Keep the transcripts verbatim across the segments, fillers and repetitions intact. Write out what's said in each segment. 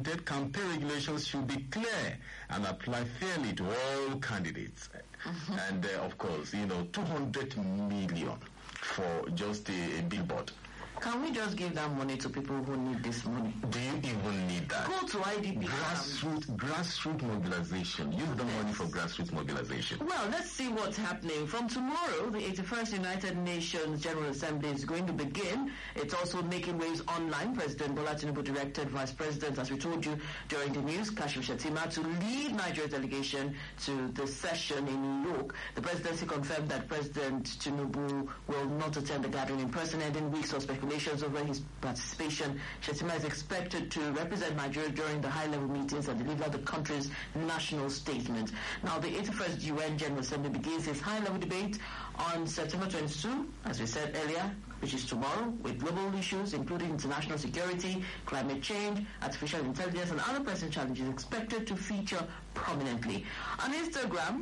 stated campaign regulations should be clear and apply fairly to all candidates. Mm-hmm. And, uh, of course, you know, two hundred million for just a, a billboard. Can we just give that money to people who need this money? Do you even need that? Go to I D P. Grassroots, grassroots mobilization. Use the money for grassroots mobilization. Well, let's see what's happening. From tomorrow, the eighty-first United Nations General Assembly is going to begin. It's also making waves online. President Bola Tinubu directed Vice President, as we told you during the news, Kashim Shettima, to lead Nigeria's delegation to the session in New York. The presidency confirmed that President Tinubu will not attend the gathering in person, ending weeks of speculation over his participation. Shettima is expected to represent Nigeria during the high-level meetings and deliver the country's national statement. Now, the eighty-first U N General Assembly begins its high-level debate on September twenty-second, as we said earlier, which is tomorrow, with global issues including international security, climate change, artificial intelligence, and other pressing challenges expected to feature prominently. On Instagram,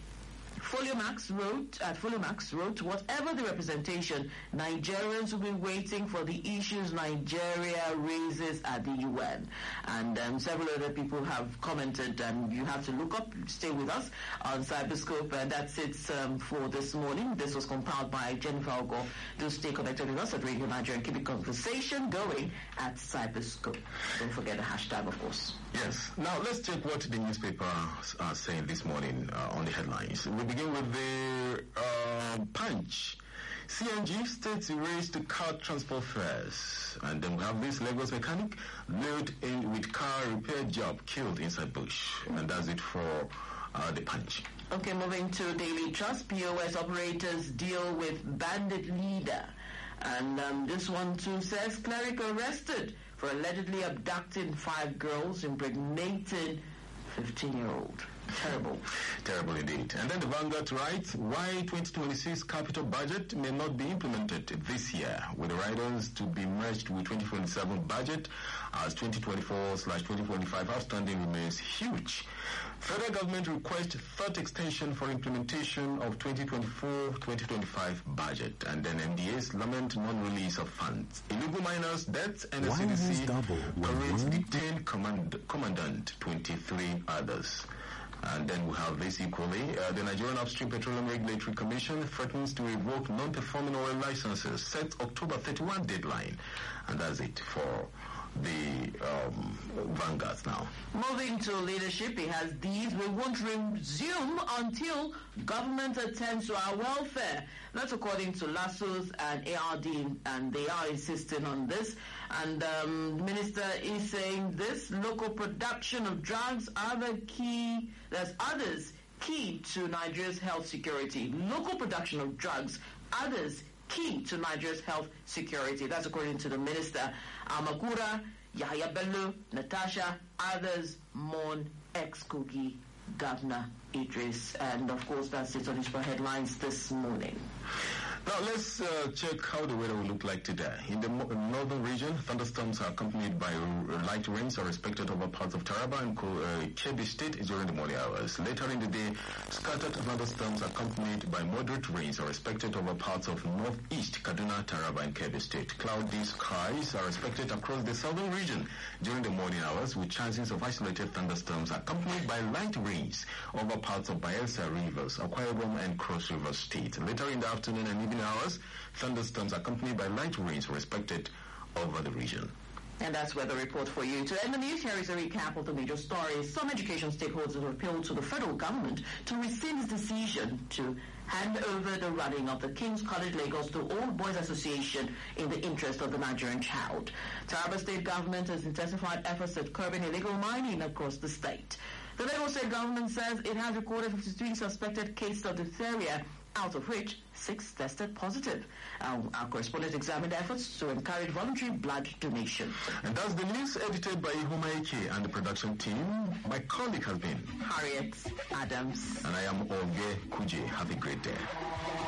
Foliomax wrote, at Foliomax wrote, whatever the representation, Nigerians will be waiting for the issues Nigeria raises at the U N. And um, several other people have commented, and you have to look up, stay with us on Cyberscope. And that's it um, for this morning. This was compiled by Jennifer Ogo. Do stay connected with us at Radio Nigeria and keep the conversation going at Cyberscope. Don't forget the hashtag, of course. Yes. Now, let's check what the newspapers are saying this morning uh, on the headlines. We begin with the uh, Punch. C N G states raise to car transport fares. And then we have this Lagos mechanic lured in with car repair job killed inside bush. And that's it for uh, the Punch. Okay, moving to Daily Trust. P O S operators deal with bandit leader. And um, this one too says cleric arrested for allegedly abducting five girls, impregnating fifteen-year-old. Terrible. Terrible indeed. And then the Vanguard writes, why twenty twenty-six capital budget may not be implemented this year, with the riders to be merged with twenty twenty-seven budget as twenty twenty-four slash twenty twenty-five outstanding remains huge. Federal government requests third extension for implementation of twenty twenty-four twenty twenty-five budget. And then M D As lament non-release of funds. Illegal miners' deaths, and the C D C parades detained command, commandant, twenty-three others. And then we have this equally. Uh, the Nigerian Upstream Petroleum Regulatory Commission threatens to revoke non-performing oil licenses, set October thirty-first deadline. And that's it for the um, Vanguard now. Moving to leadership, it has these. We won't resume until government attends to our welfare. That's according to Lassos and A R D, and they are insisting on this. And um, the minister is saying this: local production of drugs are the key. There's others key to Nigeria's health security. Local production of drugs, others key to Nigeria's health security. That's according to the minister. Amakura, Yahya Bello, Natasha, others mourn ex-Kogi Governor Idris. And of course, that's it on his headlines this morning. Now let's uh, check how the weather will look like today. In the mo- northern region, thunderstorms are accompanied by r- light rains are expected over parts of Taraba and Ko- uh, Kebbi State during the morning hours. Later in the day, scattered thunderstorms accompanied by moderate rains are expected over parts of northeast Kaduna, Taraba and Kebbi State. Cloudy skies are expected across the southern region during the morning hours, with chances of isolated thunderstorms accompanied by light rains over parts of Bayelsa Rivers, Akwa Ibom and Cross River State. Later in the afternoon and evening hours, thunderstorms accompanied by light rains were expected over the region. And that's weather report for you. To end the news, here is a recap of the major stories. Some education stakeholders have appealed to the federal government to rescind its decision to hand over the running of the King's College Lagos to Old Boys Association in the interest of the Nigerian child. Taraba State government has intensified efforts at curbing illegal mining across the state. The Lagos State government says it has recorded fifty-three suspected cases of diphtheria, out of which six tested positive. Um, our correspondent examined efforts to encourage voluntary blood donation. And that's the news edited by Ihuma Eke and the production team. My colleague has been Harriet Adams. And I am Oge Kuje. Have a great day.